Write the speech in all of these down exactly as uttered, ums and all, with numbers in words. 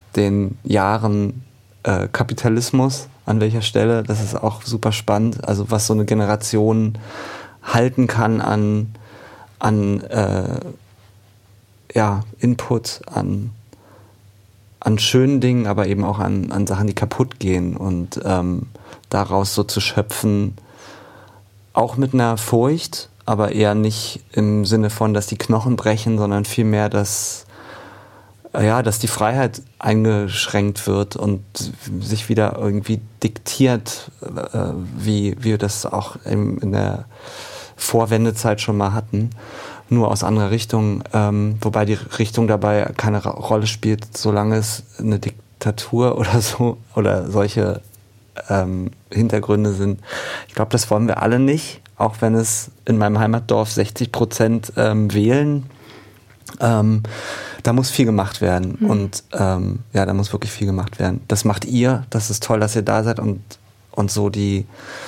den Jahren äh, Kapitalismus, an welcher Stelle, das ist auch super spannend, also was so eine Generation halten kann an, an äh, ja, Input, an, an schönen Dingen, aber eben auch an, an Sachen, die kaputt gehen und ähm, daraus so zu schöpfen, auch mit einer Furcht, aber eher nicht im Sinne von, dass die Knochen brechen, sondern vielmehr, dass, ja, dass die Freiheit eingeschränkt wird und sich wieder irgendwie diktiert, äh, wie wir das auch in, in der Vorwendezeit schon mal hatten, nur aus anderer Richtung, ähm, wobei die Richtung dabei keine Ra- Rolle spielt, solange es eine Diktatur oder so oder solche ähm, Hintergründe sind. Ich glaube, das wollen wir alle nicht, auch wenn es in meinem Heimatdorf sechzig Prozent ähm, wählen. Ähm, da muss viel gemacht werden mhm. und ähm, ja, da muss wirklich viel gemacht werden. Das macht ihr, das ist toll, dass ihr da seid und, und so die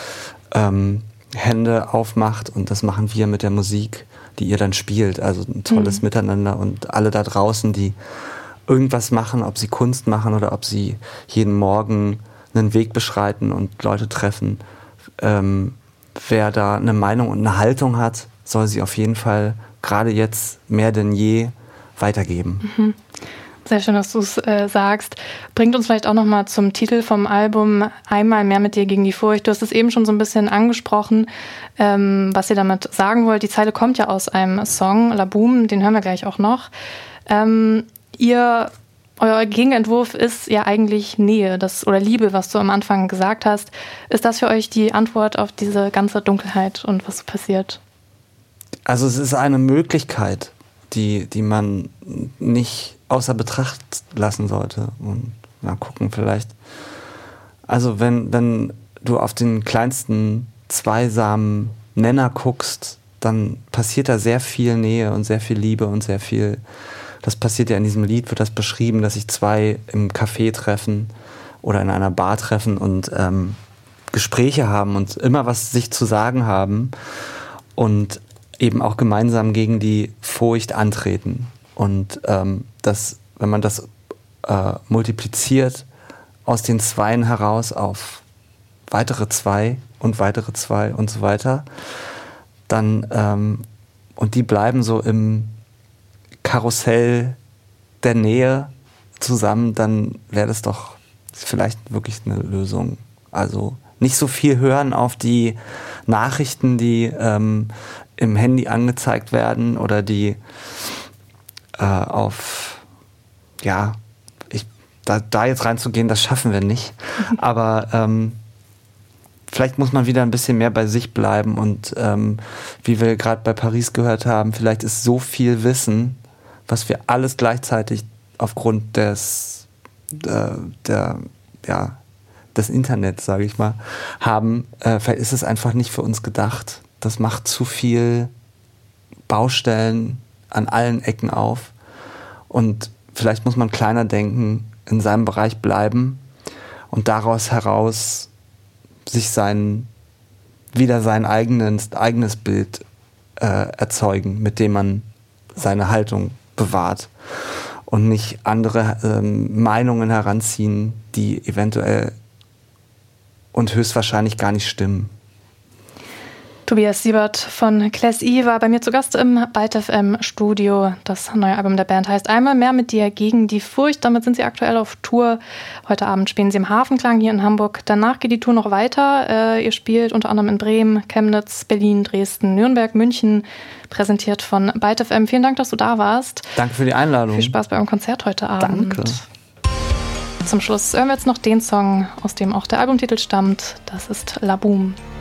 ähm, Hände aufmacht und das machen wir mit der Musik, die ihr dann spielt. Also ein tolles mhm. Miteinander und alle da draußen, die irgendwas machen, ob sie Kunst machen oder ob sie jeden Morgen einen Weg beschreiten und Leute treffen. Ähm, wer da eine Meinung und eine Haltung hat, soll sie auf jeden Fall gerade jetzt mehr denn je weitergeben. Mhm. Sehr schön, dass du es äh, sagst. Bringt uns vielleicht auch nochmal zum Titel vom Album Einmal mehr mit dir gegen die Furcht. Du hast es eben schon so ein bisschen angesprochen, ähm, was ihr damit sagen wollt. Die Zeile kommt ja aus einem Song, Laboom, den hören wir gleich auch noch. Ähm, ihr, euer Gegenentwurf ist ja eigentlich Nähe das, oder Liebe, was du am Anfang gesagt hast. Ist das für euch die Antwort auf diese ganze Dunkelheit und was so passiert? Also es ist eine Möglichkeit, die, die man nicht außer Betracht lassen sollte. Und mal gucken, vielleicht. Also wenn, wenn du auf den kleinsten zweisamen Nenner guckst, dann passiert da sehr viel Nähe und sehr viel Liebe und sehr viel. Das passiert ja in diesem Lied, wird das beschrieben, dass sich zwei im Café treffen oder in einer Bar treffen und ähm, Gespräche haben und immer was sich zu sagen haben und eben auch gemeinsam gegen die Furcht antreten. Und ähm, das, wenn man das äh, multipliziert aus den Zweien heraus auf weitere zwei und weitere zwei und so weiter, dann ähm, und die bleiben so im Karussell der Nähe zusammen, dann wäre das doch vielleicht wirklich eine Lösung. Also nicht so viel hören auf die Nachrichten, die ähm, im Handy angezeigt werden oder die äh, auf, ja, ich, da, da jetzt reinzugehen, das schaffen wir nicht. Aber ähm, vielleicht muss man wieder ein bisschen mehr bei sich bleiben und ähm, wie wir gerade bei Paris gehört haben, vielleicht ist so viel Wissen, was wir alles gleichzeitig aufgrund des, äh, der, ja, des Internets, sage ich mal, haben, äh, vielleicht ist es einfach nicht für uns gedacht. Das macht zu viel Baustellen an allen Ecken auf. Und vielleicht muss man kleiner denken, in seinem Bereich bleiben und daraus heraus sich sein, wieder sein eigenes, eigenes Bild äh, erzeugen, mit dem man seine Haltung bewahrt und nicht andere ähm, Meinungen heranziehen, die eventuell und höchstwahrscheinlich gar nicht stimmen. Tobias Siebert von Class E war bei mir zu Gast im Byte F M Studio. Das neue Album der Band heißt Einmal mehr mit dir gegen die Furcht. Damit sind sie aktuell auf Tour. Heute Abend spielen sie im Hafenklang hier in Hamburg. Danach geht die Tour noch weiter. Äh, ihr spielt unter anderem in Bremen, Chemnitz, Berlin, Dresden, Nürnberg, München. Präsentiert von Byte F M. Vielen Dank, dass du da warst. Danke für die Einladung. Viel Spaß bei eurem Konzert heute Abend. Danke. Zum Schluss hören wir jetzt noch den Song, aus dem auch der Albumtitel stammt. Das ist Laboom.